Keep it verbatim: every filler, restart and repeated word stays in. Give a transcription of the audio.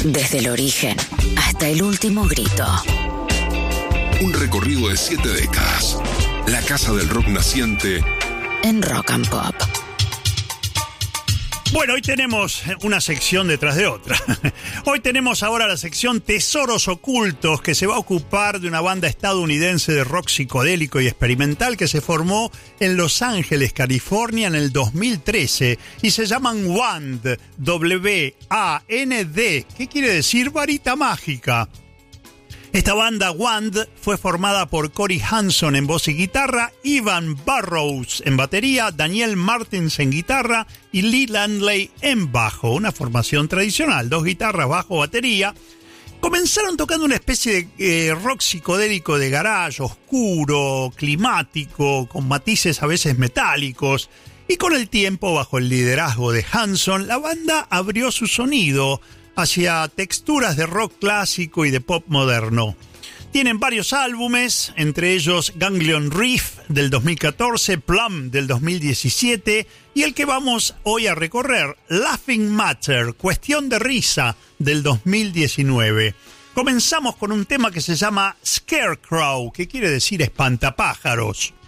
Desde el origen hasta el último grito. Un recorrido de siete décadas. La casa del rock naciente en Rock and Pop. Bueno, hoy tenemos una sección detrás de otra. Hoy tenemos ahora la sección Tesoros Ocultos, que se va a ocupar de una banda estadounidense de rock psicodélico y experimental que se formó en Los Ángeles, California, en el dos mil trece, y se llaman WAND, W A N D, ¿qué quiere decir? Varita mágica. Esta banda WAND fue formada por Corey Hanson en voz y guitarra, Ivan Burrows en batería, Daniel Martins en guitarra y Lee Landley en bajo. Una formación tradicional, dos guitarras, bajo, batería. Comenzaron tocando una especie de eh, rock psicodélico de garage, oscuro, climático, con matices a veces metálicos. Y con el tiempo, bajo el liderazgo de Hanson, la banda abrió su sonido hacia texturas de rock clásico y de pop moderno. Tienen varios álbumes, entre ellos Ganglion Reef del dos mil catorce, Plum del dos mil diecisiete y el que vamos hoy a recorrer, Laughing Matter, Cuestión de Risa del dos mil diecinueve. Comenzamos con un tema que se llama Scarecrow, que quiere decir espantapájaros.